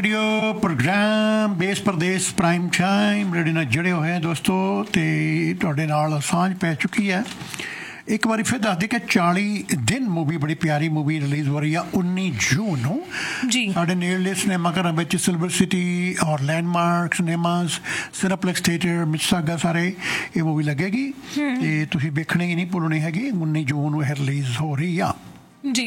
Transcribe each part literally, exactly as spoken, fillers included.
Radio programme देश प्रदेश prime time radio ਨਾਲ ਜੁੜੇ ਹੋਏ ਆ ਦੋਸਤੋ ਤੇ ਤੁਹਾਡੇ ਨਾਲ ਸਾਂਝ ਪੈ ਚੁੱਕੀ ਹੈ। ਇੱਕ ਵਾਰੀ ਫਿਰ ਦੱਸ ਦੇ ਕਿ ਚਾਲੀ ਦਿਨ ਮੂਵੀ ਬੜੀ ਪਿਆਰੀ ਮੂਵੀ ਰਿਲੀਜ਼ ਹੋ ਰਹੀ ਆ ਉੱਨੀ ਜੂਨ ਨੂੰ ਜੀ ਸਾਡੇ ਨੇੜਲੇ ਸਿਨੇਮਾ ਘਰਾਂ ਵਿੱਚ ਸਿਲਵਰ ਸਿਟੀ ਔਰ ਲੈਂਡਮਾਰਕ ਸਿਨੇਮਾਸ ਸਿਨੇਪਲੈਕਸ ਥੀਏਟਰ ਮਿਸਾਗਾ ਸਾਰੇ ਇਹ ਮੂਵੀ ਲੱਗੇਗੀ ਤੇ ਤੁਸੀਂ ਵੇਖਣੀ ਹੀ ਨਹੀਂ ਭੁੱਲਣੀ ਹੈਗੀ। ਉੱਨੀ ਜੂਨ ਨੂੰ ਇਹ ਰਿਲੀਜ਼ ਹੋ ਰਹੀ ਆ ਜੀ।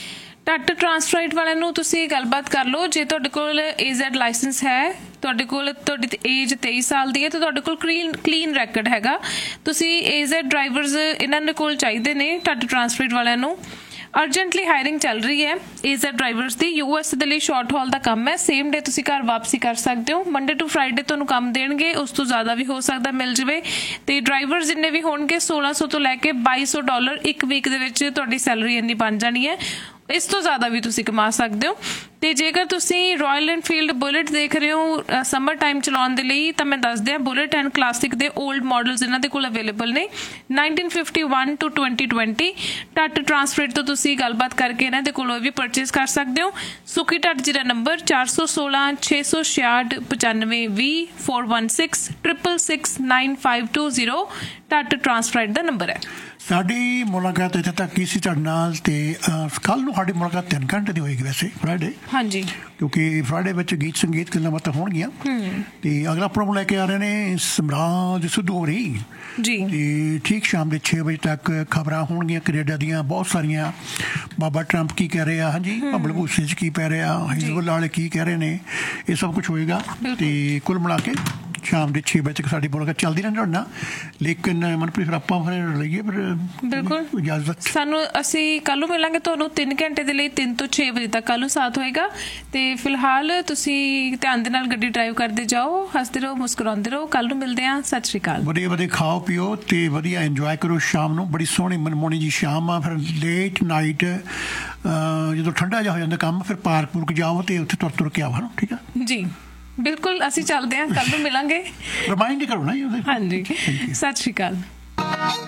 ਡਾਕਟਰ ਟਰਾਂਸਫਰਾਈਟ ਵਾਲਿਆਂ ਨੂੰ ਤੁਸੀਂ ਗੱਲਬਾਤ ਕਰ ਲਓ। ਜੇ ਤੁਹਾਡੇ ਕੋਲ ਏ ਜ਼ੈਡ ਲਾਇਸੈਂਸ ਹੈ, ਤੁਹਾਡੇ ਕੋਲ ਤੁਹਾਡੀ ਏਜ ਤੇਈ ਸਾਲ ਦੀ ਹੈ ਤੇ ਤੁਹਾਡੇ ਕੋਲ ਕਲੀਨ ਕਲੀਨ ਰੈਕਡ ਹੈਗਾ, ਤੁਸੀਂ ਏ ਜ਼ੈਡ ਡਰਾਈਵਰਸ ਇਹਨਾਂ ਦੇ ਕੋਲ ਚਾਹੀਦੇ ਨੇ। ਡਾਕਟਰ ਟਰਾਂਸਫਰਾਈਟ ਵਾਲਿਆਂ ਨੂੰ ਅਰਜੈਂਟਲੀ ਹਾਇਰਿੰਗ ਚੱਲ ਰਹੀ ਹੈ ਏ ਜ਼ੈਡ ਡਰਾਈਵਰਸ ਦੀ। ਯੂ ਐਸ ਦੇ ਲਈ ਸ਼ਾਰਟ ਹਾਲ ਦਾ ਕੰਮ ਹੈ, ਸੇਮ ਡੇ ਤੁਸੀਂ ਘਰ ਵਾਪਸੀ ਕਰ ਸਕਦੇ ਹੋ। ਮੰਡੇ ਟੂ ਫਰਾਈਡੇ ਤੁਹਾਨੂੰ ਕੰਮ ਦੇਣਗੇ, ਉਸ ਤੋਂ ਜ਼ਿਆਦਾ ਵੀ ਹੋ ਸਕਦਾ ਮਿਲ ਜਾਵੇ। ਤੇ ਡਰਾਈਵਰ ਜਿੰਨੇ ਵੀ ਹੋਣਗੇ ਸੋਲਾਂ ਸੌ ਤੋਂ ਲੈ ਕੇ ਬਾਈ ਸੌ ਡਾਲਰ ਇੱਕ ਵੀਕ ਦੇ ਵਿੱਚ ਤੁਹਾਡੀ ਸੈਲਰੀ ਇੰਨੀ ਬਣ ਜਾਣੀ ਹੈ। ਇਸ ਤੋਂ ਜ਼ਿਆਦਾ ਵੀ ਤੁਸੀਂ ਕਮਾ ਸਕਦੇ ਹੋ। ਤੇ ਜੇਕਰ ਤੁਸੀਂ ਰਾਇਲ ਐਨਫੀਲਡ ਬੁਲਟ ਦੇਖ ਰਹੇ ਹੋ ਸਮਰ ਟਾਈਮ ਚਲਾਉਣ ਦੇ ਲਈ ਤਾਂ ਮੈਂ ਦੱਸ ਦਿਆਂ ਬੁਲਟ ਐਂਡ ਕਲਾਸਿਕ ਦੇ ਓਲਡ ਮਾਡਲਸ ਇਹਨਾਂ ਦੇ ਕੋਲ ਅਵੇਲੇਬਲ ਨੇ nineteen fifty one two twenty twenty. ਟੱਟ ਟਰਾਂਸਫਰੇਟ ਤੋਂ ਤੁਸੀਂ ਗੱਲਬਾਤ ਕਰਕੇ ਇਹਨਾਂ ਦੇ ਕੋਲੋਂ ਵੀ ਪਰਚੇਸ ਕਰ ਸਕਦੇ ਹੋ। ਸੁਖੀ ਟੱਟ ਜੀ ਦਾ ਨੰਬਰ ਚਾਰ ਸੌ ਸੋਲਾਂ ਛੇ ਸੌ ਛਿਆਹਠ ਪਚਾਨਵੇਂ ਵੀਹ four one six triple six nine five two zero ਟੱਟ ਟਰਾਂਸਫਰੇਟ ਦਾ ਨੰਬਰ ਹੈ। ਸਾਡੀ ਮੁਲਾਕਾਤ ਇੱਥੇ ਤੱਕ ਕੀ ਸੀ ਤੁਹਾਡੇ ਨਾਲ ਤੇ ਕੱਲ੍ਹ ਨੂੰ ਸਾਡੀ ਮੁਲਾਕਾਤ ਤਿੰਨ ਘੰਟੇ ਦੀ ਹੋਏਗੀ ਵੈਸੇ ਫਰਾਈਡੇ ਹਾਂਜੀ, ਕਿਉਂਕਿ ਫਰਾਈਡੇ ਵਿੱਚ ਗੀਤ ਸੰਗੀਤ ਗੱਲਾਂ ਬਾਤਾਂ ਹੋਣਗੀਆਂ ਤੇ ਅਗਲਾ ਪ੍ਰੋਗਰਾਮ ਲੈ ਕੇ ਆ ਰਹੇ ਨੇ ਸਮਰਾਜ ਸਿੱਧੂ ਹੋਰੀ ਜੀ ਤੇ ਠੀਕ ਸ਼ਾਮ ਦੇ ਛੇ ਵਜੇ ਤੱਕ ਖਬਰਾਂ ਹੋਣਗੀਆਂ ਕੈਨੇਡਾ ਦੀਆਂ ਬਹੁਤ ਸਾਰੀਆਂ। ਬਾਬਾ ਟਰੰਪ ਕੀ ਕਹਿ ਰਹੇ ਆ, ਹਾਂਜੀ ਭੰਬਲਭੂਸੇ 'ਚ ਕੀ ਪੈ ਰਿਹਾ, ਹਿਜ਼ਬੁੱਲਾ ਵਾਲੇ ਕੀ ਕਹਿ ਰਹੇ ਨੇ, ਇਹ ਸਭ ਕੁਛ ਹੋਏਗਾ। ਤੇ ਕੁੱਲ ਮਿਲਾ ਕੇ ਸ਼ਾਮ ਦੇ ਛੇ ਵਜੇ ਤੱਕ ਸਾਡੀ ਮੁਲਾਕਾਤ ਚੱਲਦੀ ਰਹਿੰਦੀ ਤੁਹਾਡੇ ਨਾਲ। ਲੇਕਿਨ ਮਨਪ੍ਰੀਤ ਫਿਰ ਆਪਾਂ ਫਿਰ ਲਈਏ ਫਿਰ ਬਿਲਕੁਲ ਇਜਾਜ਼ਤ ਸਾਨੂੰ। ਅਸੀਂ ਕੱਲ੍ਹ ਨੂੰ ਮਿਲਾਂਗੇ ਤੁਹਾਨੂੰ ਤਿੰਨ ਘੰਟੇ ਦੇ ਲਈ, ਤਿੰਨ ਤੋਂ ਛੇ ਵਜੇ ਤੱਕ ਕੱਲ੍ਹ ਨੂੰ ਸਾਥ ਹੋਏਗਾ। ਤੇ ਫਿਲਹਾਲ ਤੁਸੀਂ ਧਿਆਨ ਦੇ ਨਾਲ ਗੱਡੀ ਡਰਾਈਵ ਕਰਦੇ ਜਾਓ, ਹੱਸਦੇ ਰਹੋ, ਮੁਸਕਰਾਉਂਦੇ ਰਹੋ। ਕੱਲ੍ਹ ਨੂੰ ਮਿਲਦੇ ਹਾਂ, ਸਤਿ ਸ਼੍ਰੀ ਅਕਾਲ। ਵਧੀਆ ਵਧੀਆ ਖਾਓ ਪੀਓ ਤੇ ਵਧੀਆ ਇੰਜੋਏ ਕਰੋ ਸ਼ਾਮ ਨੂੰ। ਬੜੀ ਸੋਹਣੀ ਮਨਮੋਹਣੀ ਜੀ ਸ਼ਾਮ ਆ। ਫਿਰ ਲੇਟ ਨਾਈਟ ਜਦੋਂ ਠੰਡਾ ਜਿਹਾ ਹੋ ਜਾਂਦਾ ਕੰਮ, ਫਿਰ ਪਾਰਕ ਪੂਰਕ ਜਾਓ ਤੇ ਉੱਥੇ ਤੁਰ ਤੁਰ ਕੇ ਆਓ ਨਾ। ਠੀਕ ਆ ਜੀ ਬਿਲਕੁਲ, ਅਸੀਂ ਚੱਲਦੇ ਹਾਂ, ਕੱਲ੍ਹ ਨੂੰ ਮਿਲਾਂਗੇ। ਰਿਮਾਈਂਡ ਕਰੋ ਨਾ। ਹਾਂਜੀ, ਸਤਿ ਸ਼੍ਰੀ ਅਕਾਲ।